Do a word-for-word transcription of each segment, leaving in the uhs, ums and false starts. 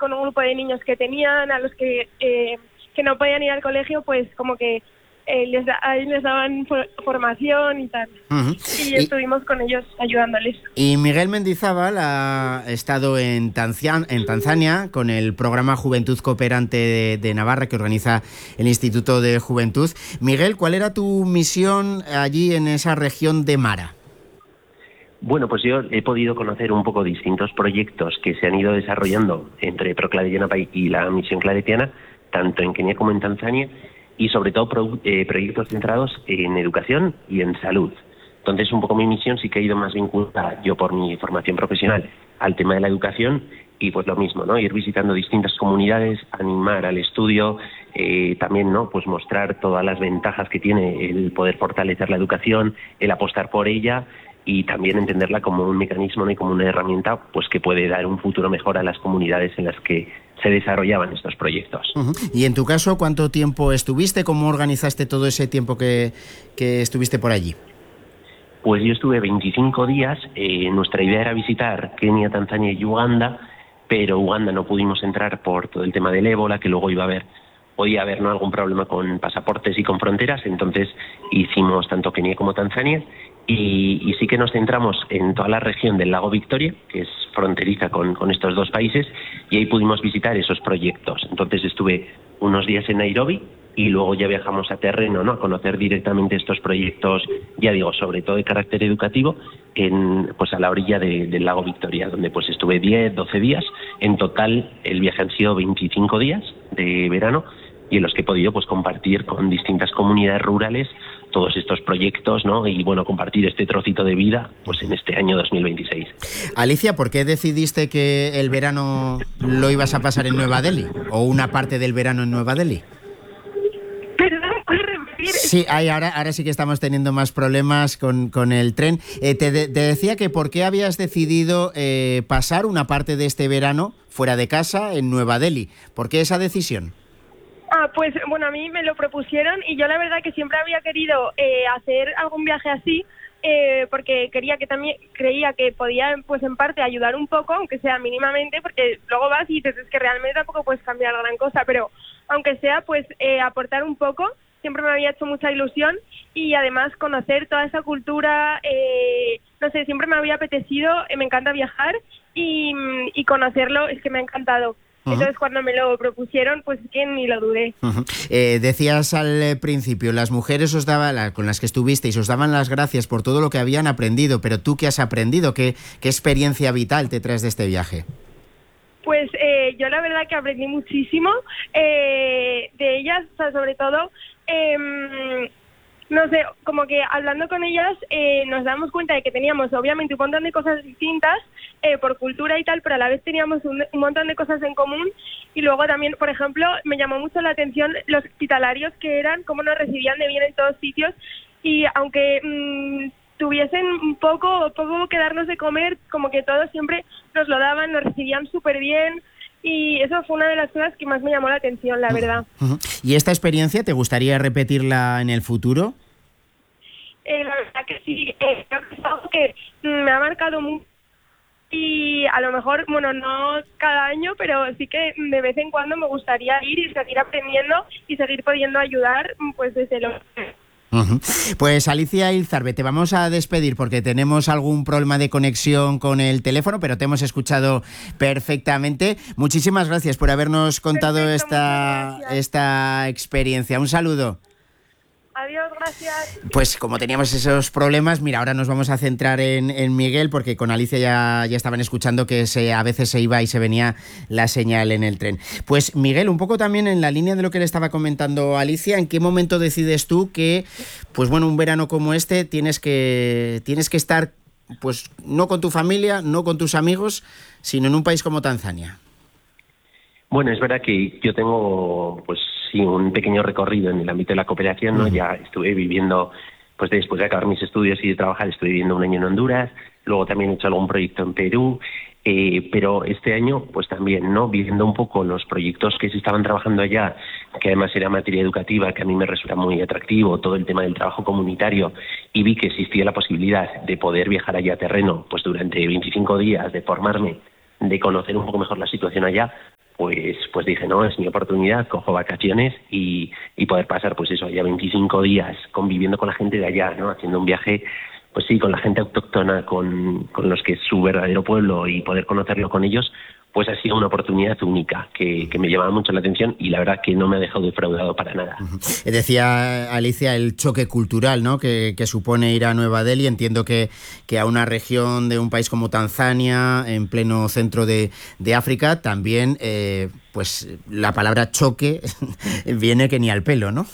con un grupo de niños que tenían, a los que, eh, que no podían ir al colegio, pues como que eh, les, da, ahí les daban for formación y tal. Uh-huh. Y, y estuvimos con ellos ayudándoles. Y Miguel Mendizábal ha estado en, Tanzania, en Tanzania con el programa Juventud Cooperante de, de Navarra que organiza el Instituto de Juventud. Miguel, ¿cuál era tu misión allí en esa región de Mara? Bueno, pues yo he podido conocer un poco distintos proyectos que se han ido desarrollando entre Proclaretiana y la Misión Claretiana, tanto en Kenia como en Tanzania, y sobre todo pro, eh, proyectos centrados en educación y en salud. Entonces, un poco mi misión sí que ha ido más vinculada, yo por mi formación profesional, al tema de la educación, y pues lo mismo, ¿no? Ir visitando distintas comunidades, animar al estudio, eh, también, ¿no? Pues mostrar todas las ventajas que tiene el poder fortalecer la educación, el apostar por ella, y también entenderla como un mecanismo, ¿no? Y como una herramienta pues que puede dar un futuro mejor a las comunidades en las que se desarrollaban estos proyectos. Uh-huh. Y en tu caso, ¿cuánto tiempo estuviste? ¿Cómo organizaste todo ese tiempo que, que estuviste por allí? Pues yo estuve veinticinco días. Eh, nuestra idea era visitar Kenia, Tanzania y Uganda, pero Uganda no pudimos entrar por todo el tema del ébola, que luego iba a haber, podía haber, ¿no? algún problema con pasaportes y con fronteras. Entonces hicimos tanto Kenia como Tanzania. Y, y sí que nos centramos en toda la región del lago Victoria, que es fronteriza con, con estos dos países, y ahí pudimos visitar esos proyectos. Entonces estuve unos días en Nairobi y luego ya viajamos a terreno, ¿no? A conocer directamente estos proyectos, ya digo, sobre todo de carácter educativo, en, pues a la orilla de, del lago Victoria, donde pues estuve diez, doce días. En total el viaje han sido veinticinco días de verano, y en los que he podido pues compartir con distintas comunidades rurales todos estos proyectos, ¿no? Y bueno, compartir este trocito de vida pues en este año dos mil veintiséis. Alicia, ¿por qué decidiste que el verano lo ibas a pasar en Nueva Delhi? ¿O una parte del verano en Nueva Delhi? Perdón, ¿puedes repetir? Sí, ay, ahora, ahora sí que estamos teniendo más problemas con, con el tren. Eh, te, de, te decía que ¿por qué habías decidido eh, pasar una parte de este verano fuera de casa en Nueva Delhi? ¿Por qué esa decisión? Ah, pues bueno, a mí me lo propusieron y yo la verdad que siempre había querido eh, hacer algún viaje así, eh, porque quería que también creía que podía pues en parte ayudar un poco, aunque sea mínimamente, porque luego vas y dices es que realmente tampoco puedes cambiar gran cosa, pero aunque sea pues eh, aportar un poco, siempre me había hecho mucha ilusión, y además conocer toda esa cultura, eh, no sé, siempre me había apetecido, eh, me encanta viajar y, y conocerlo, es que me ha encantado. Entonces, cuando me lo propusieron, pues que ni lo dudé. Uh-huh. eh, decías al principio, las mujeres os daban, la, con las que estuvisteis, os daban las gracias por todo lo que habían aprendido, pero ¿tú qué has aprendido? ¿Qué, qué experiencia vital te traes de este viaje? Pues eh, yo la verdad que aprendí muchísimo eh, de ellas, o sea, sobre todo... Eh, no sé, como que hablando con ellas eh, nos damos cuenta de que teníamos obviamente un montón de cosas distintas eh, por cultura y tal, pero a la vez teníamos un, un montón de cosas en común. Y luego también, por ejemplo, me llamó mucho la atención los hospitalarios que eran, cómo nos recibían de bien en todos sitios, y aunque mmm, tuviesen poco, poco que darnos de comer, como que todos siempre nos lo daban, nos recibían súper bien. Y eso fue una de las cosas que más me llamó la atención, la verdad. Uh-huh. ¿Y esta experiencia te gustaría repetirla en el futuro? Eh, la verdad que sí, eh, creo que es algo que me ha marcado mucho, y a lo mejor, bueno, no cada año, pero sí que de vez en cuando me gustaría ir y seguir aprendiendo y seguir pudiendo ayudar, pues desde lo que... Uh-huh. Pues Alicia Ilzarbe, te vamos a despedir porque tenemos algún problema de conexión con el teléfono, pero te hemos escuchado perfectamente. Muchísimas gracias por habernos contado Perfecto, esta, esta experiencia. Un saludo. Adiós, gracias. Pues como teníamos esos problemas, mira, ahora nos vamos a centrar en, en Miguel, porque con Alicia ya, ya estaban escuchando que se, a veces se iba y se venía la señal en el tren. Pues Miguel, un poco también en la línea de lo que le estaba comentando Alicia, ¿en qué momento decides tú que, pues bueno, un verano como este tienes que, tienes que estar, pues no con tu familia, no con tus amigos, sino en un país como Tanzania? Bueno, es verdad que yo tengo, pues sí, un pequeño recorrido en el ámbito de la cooperación, ¿no? Uh-huh. Ya estuve viviendo, pues después de acabar mis estudios y de trabajar, estuve viviendo un año en Honduras, luego también he hecho algún proyecto en Perú, eh, pero este año, pues también, ¿no? Viviendo un poco los proyectos que se estaban trabajando allá, que además era materia educativa, que a mí me resulta muy atractivo, todo el tema del trabajo comunitario, y vi que existía la posibilidad de poder viajar allá a terreno, pues durante veinticinco días, de formarme, de conocer un poco mejor la situación allá, pues pues dije, no, es mi oportunidad, cojo vacaciones y, y poder pasar, pues eso, ya veinticinco días conviviendo con la gente de allá, ¿no? Haciendo un viaje, pues sí, con la gente autóctona, con, con los que es su verdadero pueblo y poder conocerlo con ellos, pues ha sido una oportunidad única que, que me llamaba mucho la atención y la verdad que no me ha dejado defraudado para nada. Decía Alicia el choque cultural, ¿no? que, que supone ir a Nueva Delhi. Entiendo que, que a una región de un país como Tanzania, en pleno centro de, de África, también eh, pues la palabra choque viene que ni al pelo, ¿no?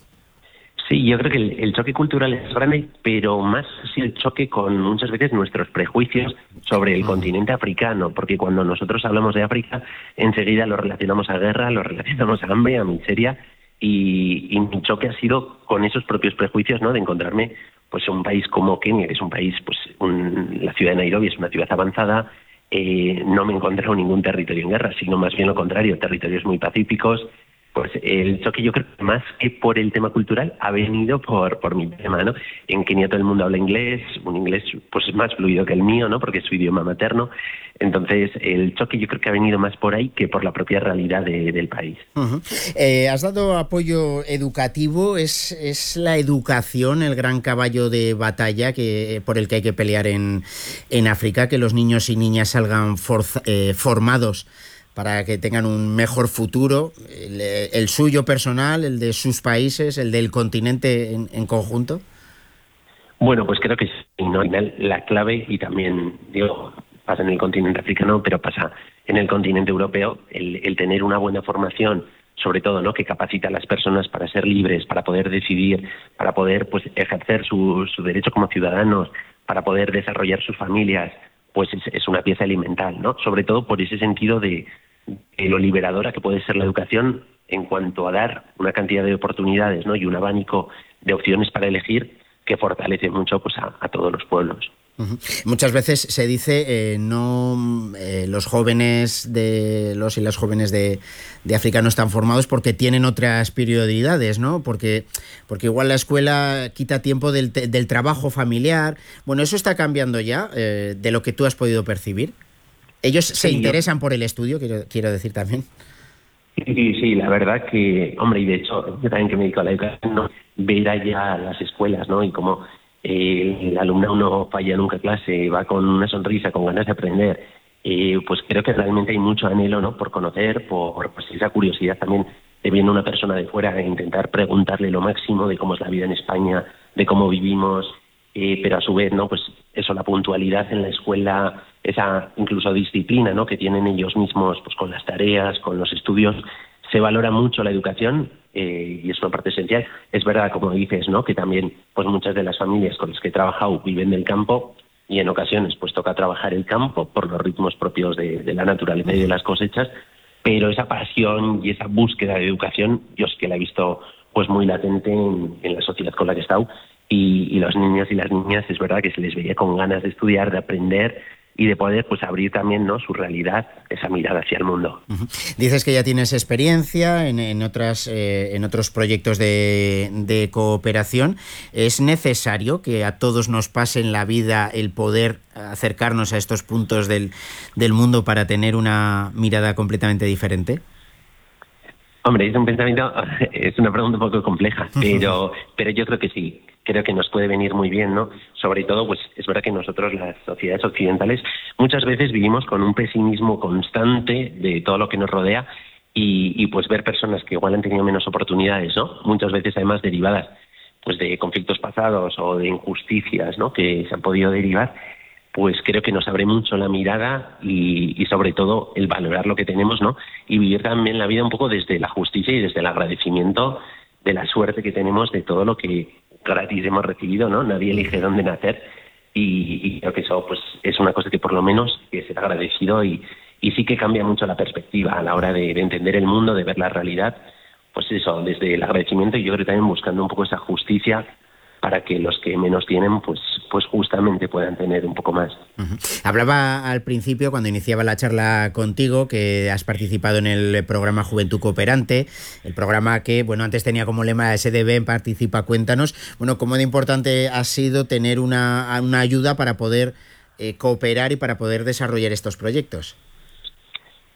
Sí, yo creo que el, el choque cultural es grande, pero más sí el choque con muchas veces nuestros prejuicios sobre el uh-huh. continente africano, porque cuando nosotros hablamos de África, enseguida lo relacionamos a guerra, lo relacionamos a hambre, a miseria, y, y mi choque ha sido con esos propios prejuicios, ¿no? De encontrarme pues un país como Kenia, que es un país, pues un, la ciudad de Nairobi es una ciudad avanzada, eh, no me he encontrado ningún territorio en guerra, sino más bien lo contrario, territorios muy pacíficos. Pues el choque, yo creo que más que por el tema cultural ha venido por por mi tema, ¿no? En Kenia todo el mundo habla inglés, un inglés pues más fluido que el mío, ¿no? Porque es su idioma materno. Entonces el choque yo creo que ha venido más por ahí que por la propia realidad de, del país. Uh-huh. Eh, has dado apoyo educativo. ¿Es, es la educación el gran caballo de batalla que por el que hay que pelear en, en África? Que los niños y niñas salgan forza, eh, formados para que tengan un mejor futuro, el, el suyo personal, el de sus países, el del continente en, en conjunto? Bueno, pues creo que sí, ¿no? Al final la clave, y también digo, pasa en el continente africano, pero pasa en el continente europeo, el, el tener una buena formación, sobre todo, ¿no? Que capacita a las personas para ser libres, para poder decidir, para poder pues ejercer su, su derecho como ciudadanos, para poder desarrollar sus familias, pues es, es una pieza elemental, ¿no? Sobre todo por ese sentido de Eh, lo liberadora que puede ser la educación en cuanto a dar una cantidad de oportunidades, ¿no? Y un abanico de opciones para elegir que fortalece mucho pues a, a todos los pueblos. Uh-huh. Muchas veces se dice eh, no eh, los jóvenes de los y las jóvenes de, de África no están formados porque tienen otras prioridades, ¿no? Porque porque igual la escuela quita tiempo del, del trabajo familiar. Bueno, eso está cambiando ya, eh, de lo que tú has podido percibir. Ellos se sí, interesan yo... por el estudio, quiero, quiero decir también. Sí, sí, la verdad que, hombre, y de hecho, yo también que me dedico a la educación, ¿no? Ver allá las escuelas, ¿no? Y como eh, el alumno no falla nunca clase, va con una sonrisa, con ganas de aprender, eh, pues creo que realmente hay mucho anhelo, ¿no? Por conocer, por pues, esa curiosidad también de viendo una persona de fuera e intentar preguntarle lo máximo de cómo es la vida en España, de cómo vivimos, eh, pero a su vez, ¿no? Pues eso, la puntualidad en la escuela, esa incluso disciplina, ¿no? Que tienen ellos mismos pues con las tareas, con los estudios, se valora mucho la educación eh, y es una parte esencial. Es verdad, como dices, ¿no? Que también pues muchas de las familias con las que he trabajado viven del campo y en ocasiones pues toca trabajar el campo por los ritmos propios de, de la naturaleza y de las cosechas, pero esa pasión y esa búsqueda de educación yo sí que la he visto pues muy latente en, en la sociedad con la que he estado y, y los niños y las niñas es verdad que se les veía con ganas de estudiar, de aprender y de poder pues abrir también, ¿no? Su realidad, esa mirada hacia el mundo. Uh-huh. Dices que ya tienes experiencia en, en otras eh, en otros proyectos de, de cooperación. ¿Es necesario que a todos nos pase en la vida el poder acercarnos a estos puntos del, del mundo para tener una mirada completamente diferente? Hombre, es un pensamiento, es una pregunta un poco compleja, pero, pero yo creo que sí. Creo que nos puede venir muy bien, ¿no? Sobre todo, pues es verdad que nosotros, las sociedades occidentales, muchas veces vivimos con un pesimismo constante de todo lo que nos rodea y, y pues ver personas que igual han tenido menos oportunidades, ¿no? Muchas veces además derivadas pues de conflictos pasados o de injusticias, ¿no? Que se han podido derivar, pues creo que nos abre mucho la mirada y, y sobre todo el valorar lo que tenemos, ¿no? Y vivir también la vida un poco desde la justicia y desde el agradecimiento de la suerte que tenemos de todo lo que gratis hemos recibido, ¿no? Nadie elige dónde nacer y, y creo que eso pues es una cosa que por lo menos que ser agradecido y, y sí que cambia mucho la perspectiva a la hora de, de entender el mundo, de ver la realidad, pues eso, desde el agradecimiento y yo creo también buscando un poco esa justicia para que los que menos tienen, pues, pues justamente puedan tener un poco más. Uh-huh. Hablaba al principio, cuando iniciaba la charla contigo, que has participado en el programa Juventud Cooperante, el programa que, bueno, antes tenía como lema S D B, Participa, Cuéntanos. Bueno, ¿cómo de importante ha sido tener una, una ayuda para poder eh, cooperar y para poder desarrollar estos proyectos?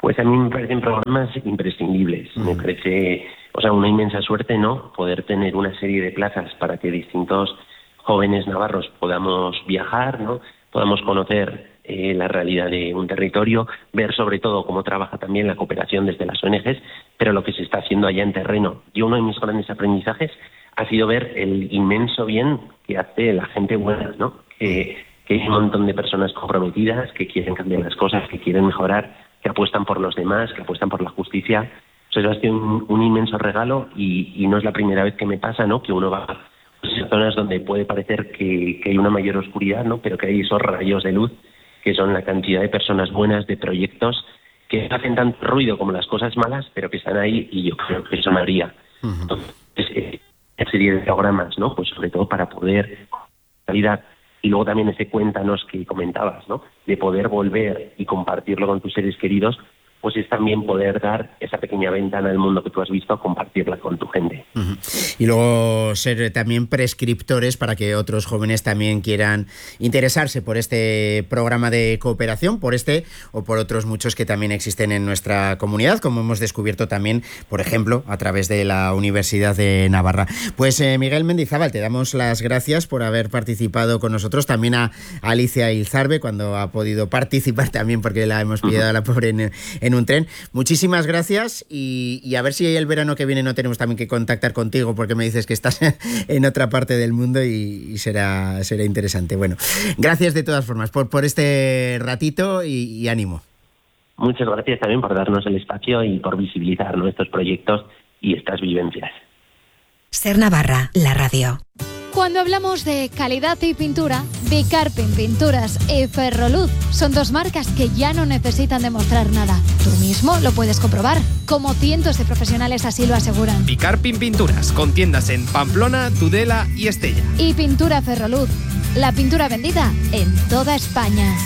Pues a mí me parecen programas imprescindibles. Mm. Me parece, o sea, una inmensa suerte, ¿no?, poder tener una serie de plazas para que distintos jóvenes navarros podamos viajar, ¿no?, podamos conocer eh, la realidad de un territorio, ver sobre todo cómo trabaja también la cooperación desde las O N Ges, pero lo que se está haciendo allá en terreno. Y uno de mis grandes aprendizajes ha sido ver el inmenso bien que hace la gente buena, ¿no?, que, que hay un montón de personas comprometidas, que quieren cambiar las cosas, que quieren mejorar, que apuestan por los demás, que apuestan por la justicia. O sea, eso ha sido un, un inmenso regalo y, y no es la primera vez que me pasa, ¿no?, que uno va a zonas donde puede parecer que, que hay una mayor oscuridad, ¿no?, pero que hay esos rayos de luz, que son la cantidad de personas buenas, de proyectos, que hacen tanto ruido como las cosas malas, pero que están ahí, y yo creo que eso me haría. Uh-huh. Entonces, eh, una serie de programas, ¿no?, pues sobre todo para poder calidad. Y luego también ese cuéntanos que comentabas, ¿no?, de poder volver y compartirlo con tus seres queridos, pues es también poder dar esa pequeña ventana al mundo que tú has visto, compartirla con tu gente. Uh-huh. Y luego ser también prescriptores para que otros jóvenes también quieran interesarse por este programa de cooperación, por este o por otros muchos que también existen en nuestra comunidad, como hemos descubierto también, por ejemplo, a través de la Universidad de Navarra. Pues eh, Miguel Mendizábal, te damos las gracias por haber participado con nosotros, también a Alicia Izarbe, cuando ha podido participar también, porque la hemos pillado uh-huh. a la pobre en, en un tren. Muchísimas gracias y, y a ver si el verano que viene no tenemos también que contactar contigo, porque me dices que estás en otra parte del mundo y, y será, será interesante. Bueno, gracias de todas formas por, por este ratito y, y ánimo. Muchas gracias también por darnos el espacio y por visibilizar nuestros proyectos y estas vivencias. Ser Navarra, la radio. Cuando hablamos de calidad y pintura, Bicarpin Pinturas y Ferroluz son dos marcas que ya no necesitan demostrar nada. Tú mismo lo puedes comprobar, como cientos de profesionales así lo aseguran. Bicarpin Pinturas, con tiendas en Pamplona, Tudela y Estella. Y Pintura Ferroluz, la pintura vendida en toda España.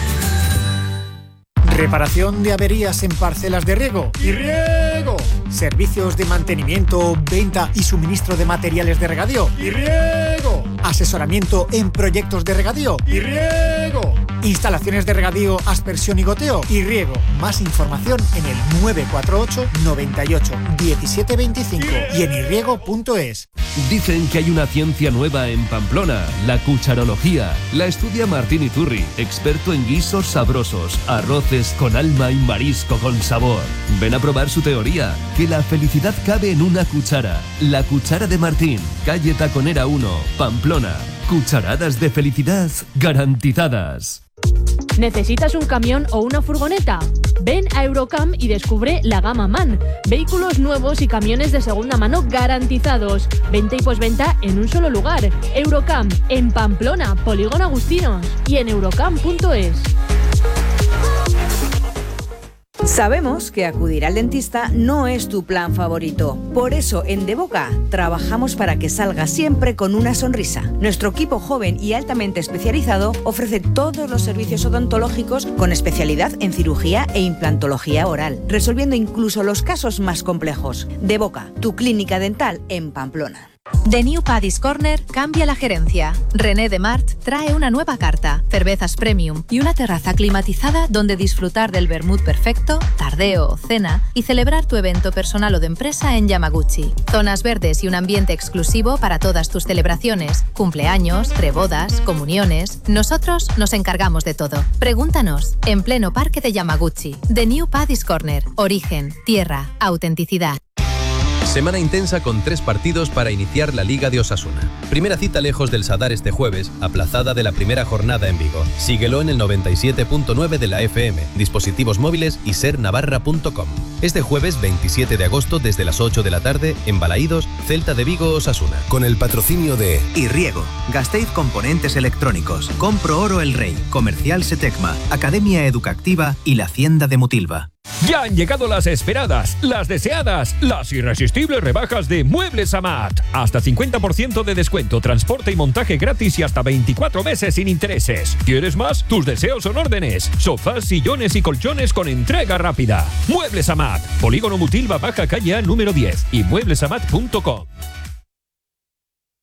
Reparación de averías en parcelas de riego y riego. Servicios de mantenimiento, venta y suministro de materiales de regadío y riego. Asesoramiento en proyectos de regadío y riego. Instalaciones de regadío, aspersión y goteo y riego. Más información en el nueve cuatro ocho, noventa y ocho, diecisiete veinticinco y en irriego punto es. Dicen que hay una ciencia nueva en Pamplona, la cucharología. La estudia Martín Iturri, experto en guisos sabrosos, arroces con alma y marisco con sabor. Ven a probar su teoría, que la felicidad cabe en una cuchara. La cuchara de Martín, calle Taconera uno, Pamplona. Cucharadas de felicidad garantizadas. ¿Necesitas un camión o una furgoneta? Ven a Eurocam y descubre la gama MAN. Vehículos nuevos y camiones de segunda mano garantizados. Venta y posventa en un solo lugar. Eurocam, en Pamplona, Polígono Agustinos y en eurocam punto es. Sabemos que acudir al dentista no es tu plan favorito. Por eso, en De Boca, trabajamos para que salgas siempre con una sonrisa. Nuestro equipo joven y altamente especializado ofrece todos los servicios odontológicos con especialidad en cirugía e implantología oral, resolviendo incluso los casos más complejos. De Boca, tu clínica dental en Pamplona. The New Paddy's Corner cambia la gerencia. René Demart trae una nueva carta, cervezas premium y una terraza climatizada donde disfrutar del vermut perfecto, tardeo o cena y celebrar tu evento personal o de empresa en Yamaguchi. Zonas verdes y un ambiente exclusivo para todas tus celebraciones, cumpleaños, prebodas, comuniones. Nosotros nos encargamos de todo. Pregúntanos en pleno parque de Yamaguchi. The New Paddy's Corner. Origen, tierra, autenticidad. Semana intensa con tres partidos para iniciar la Liga de Osasuna. Primera cita lejos del Sadar este jueves, aplazada de la primera jornada en Vigo. Síguelo en el noventa y siete punto nueve de la F M, dispositivos móviles y ser navarra punto com. Este jueves veintisiete de agosto desde las ocho de la tarde en Balaídos, Celta de Vigo, Osasuna. Con el patrocinio de Irriego, Gasteiz Componentes Electrónicos, Compro Oro El Rey, Comercial Setecma, Academia Educativa y la Hacienda de Mutilva. Ya han llegado las esperadas, las deseadas, las irresistibles rebajas de Muebles Amat. Hasta cincuenta por ciento de descuento, transporte y montaje gratis y hasta veinticuatro meses sin intereses. ¿Quieres más? Tus deseos son órdenes. Sofás, sillones y colchones con entrega rápida. Muebles Amat, Polígono Mutilva, Baja Calle A número diez y muebles amat punto com.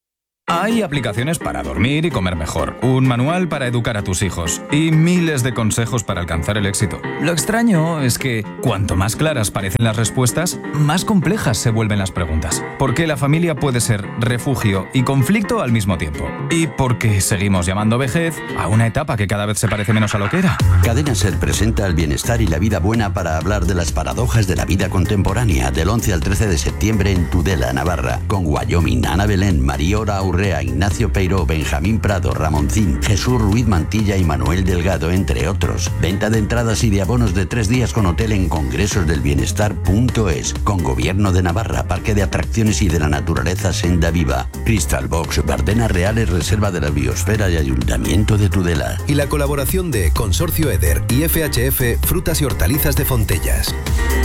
Hay aplicaciones para dormir y comer mejor, un manual para educar a tus hijos y miles de consejos para alcanzar el éxito. Lo extraño es que cuanto más claras parecen las respuestas, más complejas se vuelven las preguntas. Porque la familia puede ser refugio y conflicto al mismo tiempo. Y porque seguimos llamando vejez a una etapa que cada vez se parece menos a lo que era. Cadena Ser presenta el bienestar y la vida buena para hablar de las paradojas de la vida contemporánea del once al trece de septiembre en Tudela, Navarra, con Wyoming, Ana Belén, Mariora Urrea, Ignacio Peiró, Benjamín Prado, Ramoncín, Jesús Ruiz Mantilla y Manuel Delgado, entre otros. Venta de entradas y de abonos de tres días con hotel en congresosdelbienestar punto es, con Gobierno de Navarra, Parque de Atracciones y de la Naturaleza Senda Viva, Crystal Box, Bardenas Reales, Reserva de la Biosfera y Ayuntamiento de Tudela. Y la colaboración de Consorcio Eder y F H F Frutas y Hortalizas de Fontellas.